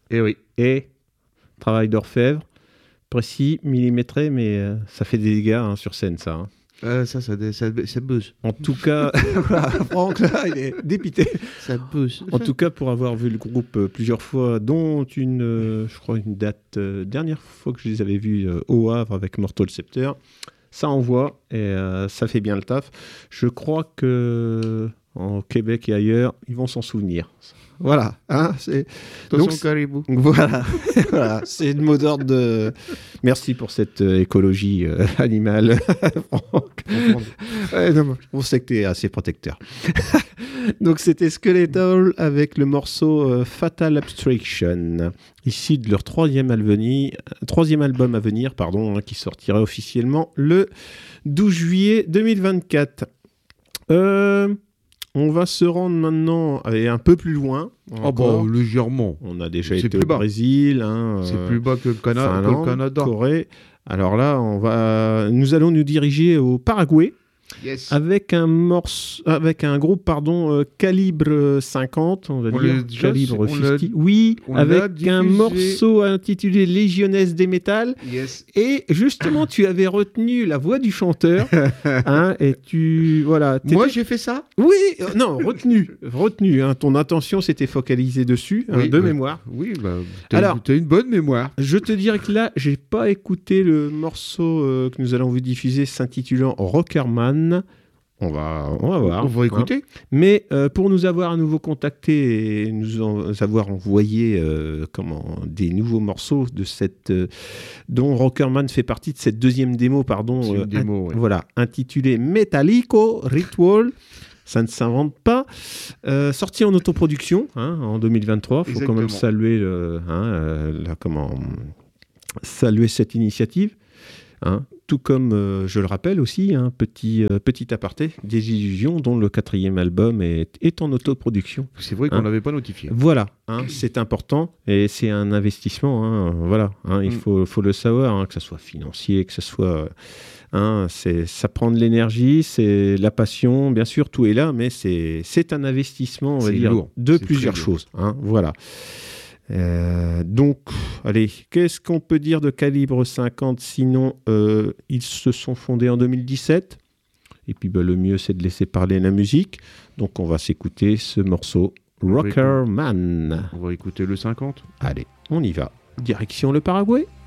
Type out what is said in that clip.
Et oui. Et travail d'orfèvre, précis, millimétré, mais ça fait des dégâts sur scène, ça. Ça buzz. En tout cas, voilà, Franck, là, il est dépité. Ça buzz. En tout cas, pour avoir vu le groupe plusieurs fois, dont je crois une date, dernière fois que je les avais vus au Havre avec Mortal Scepter, ça envoie et ça fait bien le taf. Je crois que en Québec et ailleurs, ils vont s'en souvenir. Voilà, c'est donc caribou. Voilà, voilà, c'est le mot d'ordre de. Merci pour cette écologie animale, Franck. On sait que tu es assez protecteur. Donc c'était Skeletal avec le morceau Fatal Abstraction, issu de leur troisième album à venir, qui sortira officiellement le 12 juillet 2024. On va se rendre maintenant un peu plus loin. Légèrement. On a déjà été au Brésil. C'est plus bas que le Canada. Corée. Alors là, nous allons nous diriger au Paraguay. Yes. Avec un groupe calibre 50, on va dire calibre 50. Oui, avec un morceau intitulé Legiones de Metal. Yes. Et justement, tu avais retenu la voix du chanteur. Et Moi, j'ai fait ça. Oui, non, retenu. Ton attention s'était focalisée dessus, mémoire. Oui, t'as une bonne mémoire. Je te dirais que là, j'ai pas écouté le morceau que nous allons vous diffuser s'intitulant Rockerman. On va voir. On va écouter. Mais pour nous avoir à nouveau contactés et nous avoir envoyé des nouveaux morceaux de dont Rockerman fait partie de cette deuxième démo, voilà, intitulée Metallico Ritual. Ça ne s'invente pas. Sorti en autoproduction en 2023. Il faut quand même saluer saluer cette initiative. Tout comme, je le rappelle aussi, petit aparté, Des Illusions, dont le 4e album est en autoproduction. C'est vrai qu'on n'avait pas notifié. Voilà, c'est important et c'est un investissement. Il faut le savoir, que ce soit financier, que ce soit... ça prend de l'énergie, c'est la passion, bien sûr, tout est là, mais c'est un investissement, on va dire, lourd. De plusieurs choses. Voilà. Donc, allez, qu'est-ce qu'on peut dire de Calibre 50 sinon ils se sont fondés en 2017 et puis le mieux c'est de laisser parler la musique, donc on va s'écouter ce morceau Rockerman. On va écouter le 50. Allez, on y va, direction le Paraguay.